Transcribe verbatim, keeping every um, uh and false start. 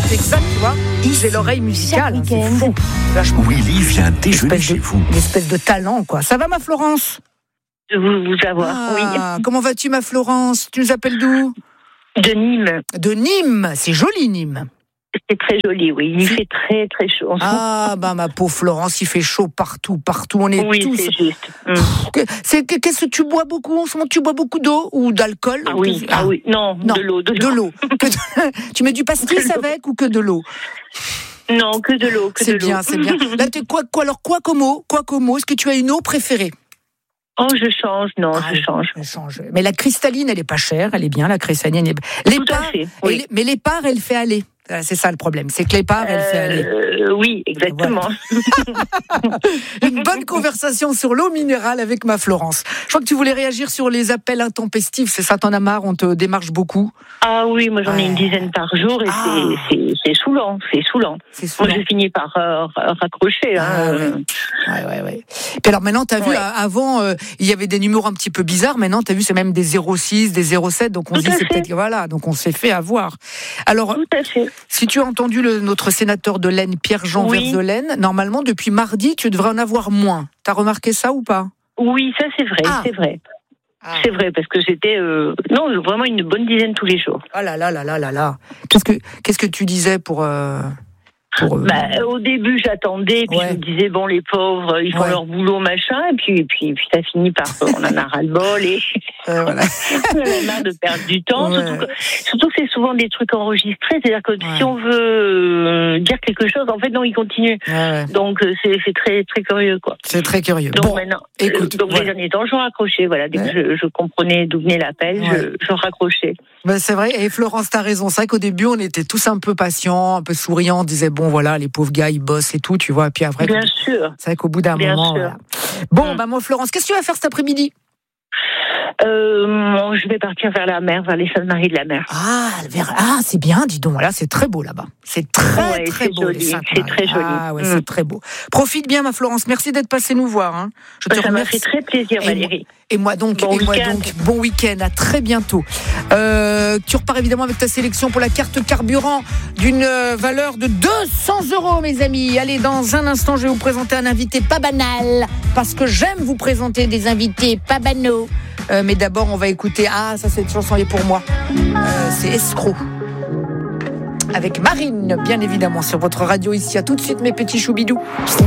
exact, tu vois. J'ai l'oreille musicale, hein, c'est fou. Vachement. Willy vient déjeuner chez de, vous. Une espèce de talent, quoi. Ça va, ma Florence? De vous, vous avoir, ah, oui. Comment vas-tu, ma Florence? Tu nous appelles d'où? De Nîmes. De Nîmes, c'est joli, Nîmes. C'est très joli, oui. Il fait très, très chaud. Ah, bah, ma pauvre Florence, il fait chaud partout, partout. On est oui, tous. c'est juste. Pff, c'est, qu'est-ce que tu bois beaucoup en ce moment? Tu bois beaucoup d'eau ou d'alcool? Ah oui, ah, ah oui. Non, non, de l'eau. De l'eau. De l'eau. Tu mets du pastis avec ou que de l'eau? Non, que de l'eau. Que c'est de bien, l'eau. c'est bien. Là, t'es quoi, quoi, alors, quoi comme eau? Quoi comme eau? Est-ce que tu as une eau préférée? Oh, je change, non, ah, je change. Je change. Mais la cristalline, elle est pas chère, elle est bien, la cristalline. Elle est... L'épar, oui. elle, mais l'épar, elle fait aller. C'est ça le problème, c'est que l'épar, elle fait aller. Euh, oui, exactement. Voilà. Une bonne conversation sur l'eau minérale avec ma Florence. Je crois que tu voulais réagir sur les appels intempestifs, c'est ça, t'en as marre, on te démarche beaucoup? Ah oui, moi j'en ouais. ai une dizaine par jour et ah. c'est, c'est, c'est saoulant, c'est saoulant. C'est saoulant. Moi je finis par euh, raccrocher. Ah, hein. ouais. Ouais, ouais, ouais. Puis alors maintenant, t'as vu, ouais. avant, euh, il y avait des numéros un petit peu bizarres, maintenant t'as vu, c'est même des zéro six, des zéro sept, donc on Tout se dit c'est peut-être, voilà, donc on s'est fait avoir. Alors, Tout à fait. Si tu as entendu le, notre sénateur de l'Aisne, Pierre-Jean oui. Verzelaine, normalement, depuis mardi, tu devrais en avoir moins. T'as remarqué ça ou pas? Oui, ça c'est vrai, ah. c'est vrai. Ah. C'est vrai, parce que j'étais, euh, non, vraiment une bonne dizaine tous les jours. Ah là là là là là là. Qu'est-ce que, qu'est-ce que tu disais pour... Euh... Pour, euh... bah, au début, j'attendais, puis ouais. je me disais, bon, les pauvres, ils font ouais. leur boulot, machin, et puis, et puis, et puis ça finit par, on en a ras-le-bol, et euh, voilà. on en a marre de perdre du temps, ouais. surtout, que, surtout que c'est souvent des trucs enregistrés, c'est-à-dire que ouais. si on veut euh, dire quelque chose, en fait, non, ils continuent. Ouais, ouais. Donc, euh, c'est, c'est très, très curieux, quoi. C'est très curieux. Donc, bon, maintenant, écoute, euh, donc voilà. les derniers temps, je raccrochais, voilà, dès ouais. que je, je comprenais d'où venait l'appel, ouais. je, je raccrochais. Ben c'est vrai, et Florence, t'as raison, c'est vrai qu'au début, on était tous un peu patients, un peu souriants, on disait, bon, voilà, les pauvres gars, ils bossent et tout, tu vois, et puis après... Bien sûr. C'est vrai qu'au bout d'un Bien moment... sûr. Voilà. Bon, mmh. bah moi, Florence, qu'est-ce que tu vas faire cet après-midi? Euh, je vais partir vers la mer, vers les Saintes-Maries de la Mer. Ah, vers... ah, c'est bien, dis donc. Là, c'est très beau là-bas. C'est très, ouais, très c'est beau. Joli. C'est très joli. Ah, ouais, mmh. c'est très beau. Profite bien, ma Florence. Merci d'être passée nous voir. Hein. Je te Ça remercie. m'a fait très plaisir, Valérie. Et moi donc, bon, et moi donc bon week-end. À très bientôt. Euh, tu repars évidemment avec ta sélection pour la carte carburant d'une valeur de deux cents euros, mes amis. Allez, dans un instant, je vais vous présenter un invité pas banal, parce que j'aime vous présenter des invités pas banaux. Euh, mais d'abord, on va écouter. Ah, ça, cette chanson est pour moi. Euh, c'est Escroc. Avec Marine, bien évidemment, sur votre radio ici. À tout de suite, mes petits choubidous.